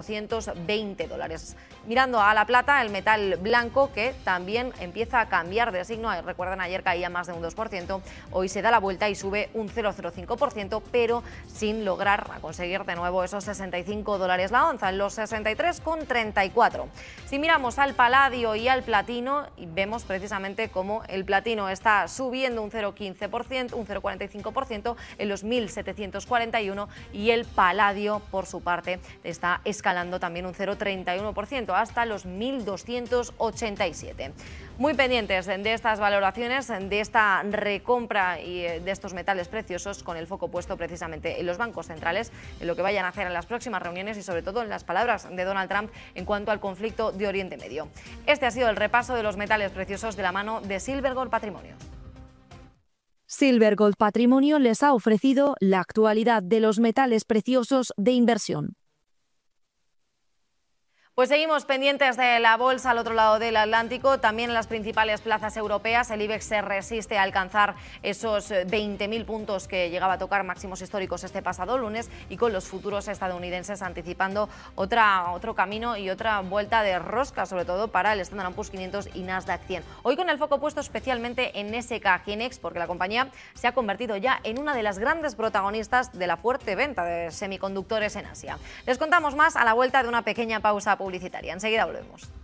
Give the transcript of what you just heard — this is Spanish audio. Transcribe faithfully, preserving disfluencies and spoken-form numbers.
ochocientos veinte dólares. Mirando a la plata, el metal blanco, que también empieza a cambiar de signo. Recuerdan, ayer caía más de un dos por ciento, hoy se da la vuelta y sube un cero coma cero cinco por ciento, pero sin lograr conseguir de nuevo esos sesenta y cinco dólares la onza, en los sesenta y tres coma treinta y cuatro. Si miramos al paladio y al platino, vemos precisamente cómo el platino está subiendo un cero coma quince por ciento, un cero coma cuarenta y cinco por ciento en los mil setecientos cuarenta y uno, y el paladio, por su parte, está escalando también un cero coma treinta y uno por ciento hasta los mil doscientos ochenta y siete. Muy pendientes de estas valoraciones, de esta recompra y de estos metales preciosos, con el foco puesto precisamente en los bancos centrales, en lo que vayan a hacer en las próximas reuniones y sobre todo en las palabras de Donald Trump en cuanto al conflicto de Oriente Medio. Este ha sido el repaso de los metales preciosos de la mano de Silver Gold Patrimonio. Silver Gold Patrimonio les ha ofrecido la actualidad de los metales preciosos de inversión. Pues seguimos pendientes de la bolsa al otro lado del Atlántico, también en las principales plazas europeas. El IBEX se resiste a alcanzar esos veinte mil puntos que llegaba a tocar máximos históricos este pasado lunes, y con los futuros estadounidenses anticipando otra, otro camino y otra vuelta de rosca, sobre todo para el Standard and Poor's quinientos y Nasdaq cien. Hoy con el foco puesto especialmente en S K Hynix, porque la compañía se ha convertido ya en una de las grandes protagonistas de la fuerte venta de semiconductores en Asia. Les contamos más a la vuelta de una pequeña pausa publicitaria. Enseguida volvemos.